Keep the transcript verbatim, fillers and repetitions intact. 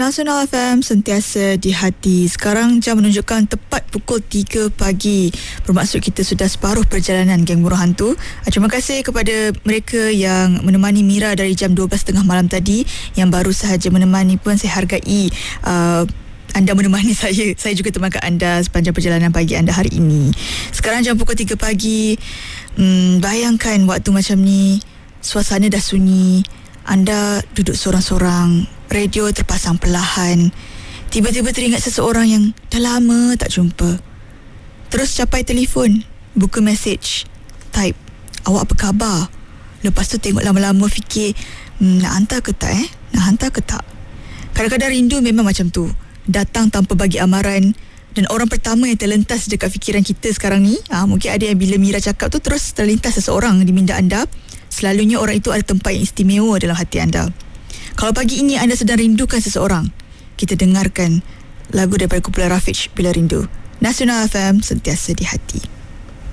Nasional F M, sentiasa di hati. Sekarang jam menunjukkan tepat pukul tiga pagi. Bermaksud kita sudah separuh perjalanan Geng Buruh Hantu. Terima kasih kepada mereka yang menemani Mira dari jam dua belas tiga puluh malam tadi. Yang baru sahaja menemani pun saya hargai uh, anda menemani saya. Saya juga terima anda sepanjang perjalanan pagi anda hari ini. Sekarang jam pukul tiga pagi. hmm, Bayangkan waktu macam ni, suasana dah sunyi, anda duduk sorang-sorang, radio terpasang perlahan. Tiba-tiba teringat seseorang yang dah lama tak jumpa. Terus capai telefon, buka mesej, type, awak apa khabar? Lepas tu tengok lama-lama fikir, hmm, nak hantar ke tak eh? Nak hantar ke tak? Kadang-kadang rindu memang macam tu, datang tanpa bagi amaran. Dan orang pertama yang terlintas dekat fikiran kita sekarang ni, ha, mungkin ada yang bila Mira cakap tu terus terlintas seseorang di minda anda. Selalunya orang itu ada tempat yang istimewa dalam hati anda. Kalau pagi ini anda sedang rindukan seseorang, kita dengarkan lagu daripada kumpulan Rafiq, Bila Rindu. Nasional F M, sentiasa di hati.